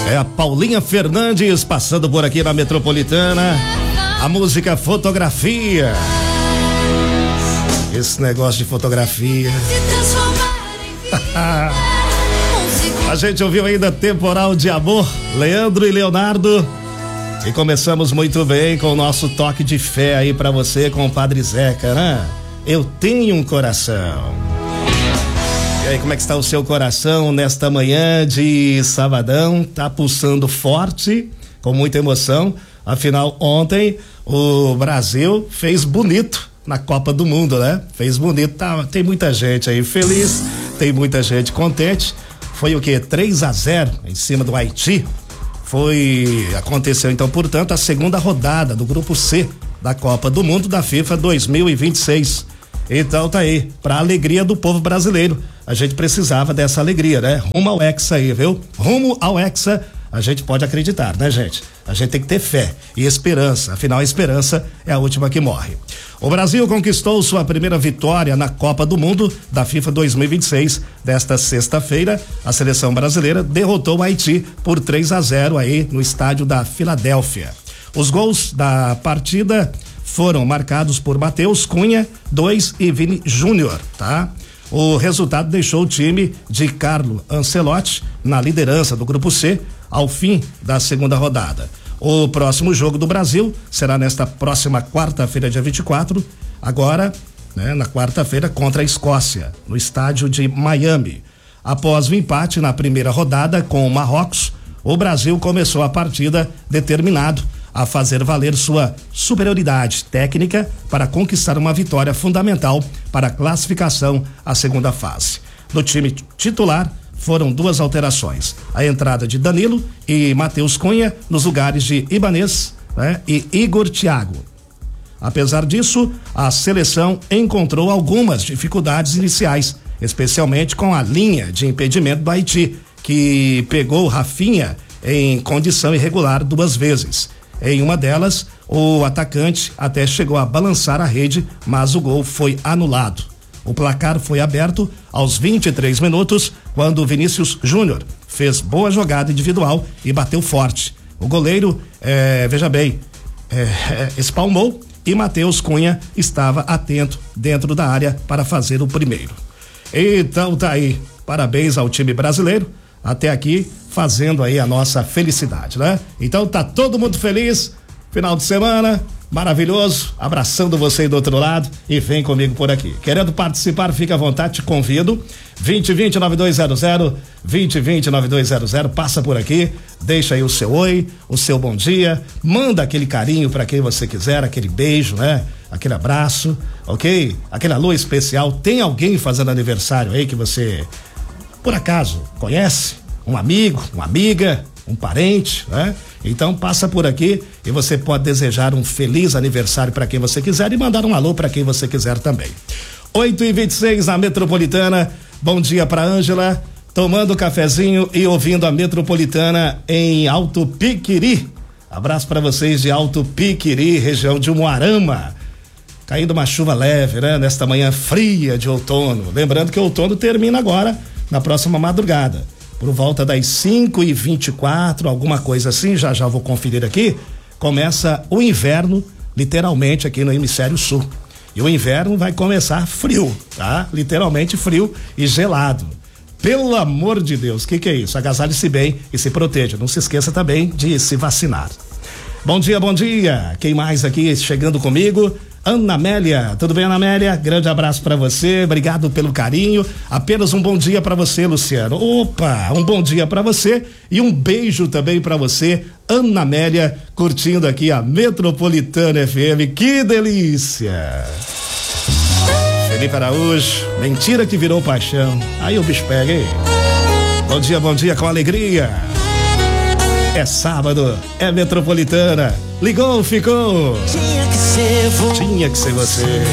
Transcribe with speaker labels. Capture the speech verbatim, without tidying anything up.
Speaker 1: É a Paulinha Fernandes passando por aqui na Metropolitana. A música Fotografia. Esse negócio de fotografia. A gente ouviu ainda Temporal de Amor, Leandro e Leonardo. E começamos muito bem com o nosso toque de fé aí pra você com o Padre Zeca, né? Eu tenho um coração. E aí, como é que está o seu coração nesta manhã de sabadão? Tá pulsando forte, com muita emoção. Afinal, ontem o Brasil fez bonito na Copa do Mundo, né? Fez bonito. Tá, tem muita gente aí feliz, tem muita gente contente. Foi o quê? três a zero em cima do Haiti. Foi, aconteceu então, portanto, a segunda rodada do grupo C da Copa do Mundo da FIFA dois mil e vinte e seis. Então tá aí, pra alegria do povo brasileiro. A gente precisava dessa alegria, né? Rumo ao Hexa aí, viu? Rumo ao Hexa, a gente pode acreditar, né, gente? A gente tem que ter fé e esperança, afinal a esperança é a última que morre. O Brasil conquistou sua primeira vitória na Copa do Mundo da FIFA dois mil e vinte e seis. Desta sexta-feira, a seleção brasileira derrotou o Haiti por três a zero aí no estádio da Filadélfia. Os gols da partida foram marcados por Matheus Cunha, dois e Vini Júnior, tá? O resultado deixou o time de Carlo Ancelotti na liderança do grupo C ao fim da segunda rodada. O próximo jogo do Brasil será nesta próxima quarta-feira, dia vinte e quatro, agora, né, na quarta-feira contra a Escócia, no estádio de Miami. Após o empate na primeira rodada com o Marrocos, o Brasil começou a partida determinado a fazer valer sua superioridade técnica para conquistar uma vitória fundamental para a classificação à segunda fase. No time titular, foram duas alterações: a entrada de Danilo e Matheus Cunha nos lugares de Ibanez, né, e Igor Thiago. Apesar disso, a seleção encontrou algumas dificuldades iniciais, especialmente com a linha de impedimento do Haiti, que pegou Rafinha em condição irregular duas vezes. Em uma delas, o atacante até chegou a balançar a rede, mas o gol foi anulado. O placar foi aberto aos vinte e três minutos, quando Vinícius Júnior fez boa jogada individual e bateu forte. O goleiro, é, veja bem, é, é, espalmou e Matheus Cunha estava atento dentro da área para fazer o primeiro. Então tá aí, parabéns ao time brasileiro, até aqui fazendo aí a nossa felicidade, né? Então tá todo mundo feliz, final de semana maravilhoso, abraçando você aí do outro lado e vem comigo por aqui. Querendo participar, fica à vontade, te convido. vinte e vinte, nove dois zero zero, vinte e vinte, nove dois zero zero, passa por aqui, deixa aí o seu oi, o seu bom dia, manda aquele carinho para quem você quiser, aquele beijo, né? Aquele abraço, ok? Aquele alô especial. Tem alguém fazendo aniversário aí que você, por acaso, conhece? Um amigo, uma amiga, um parente, né? Então passa por aqui e você pode desejar um feliz aniversário para quem você quiser e mandar um alô para quem você quiser também. oito e vinte e seis na Metropolitana. Bom dia para Ângela, tomando cafezinho e ouvindo a Metropolitana em Alto Piquiri. Abraço para vocês de Alto Piquiri, região de Umuarama. Caindo uma chuva leve, né? Nesta manhã fria de outono. Lembrando que o outono termina agora, na próxima madrugada. Por volta das cinco e vinte e quatro, alguma coisa assim, já já vou conferir aqui, começa o inverno, literalmente aqui no hemisfério sul. E o inverno vai começar frio, tá? Literalmente frio e gelado. Pelo amor de Deus, o que que é isso? Agasalhe-se bem e se proteja. Não se esqueça também de se vacinar. Bom dia, bom dia. Quem mais aqui chegando comigo? Ana Amélia, tudo bem, Ana Amélia? Grande abraço pra você, obrigado pelo carinho. Apenas um bom dia pra você, Luciano. Opa, um bom dia pra você e um beijo também pra você, Ana Amélia, curtindo aqui a Metropolitana F M. Que delícia! Felipe Araújo, mentira que virou paixão. Aí o bicho pega, hein? Bom dia, bom dia com alegria. É sábado, é Metropolitana. Ligou, ficou. Tinha que ser você. Tinha que ser você.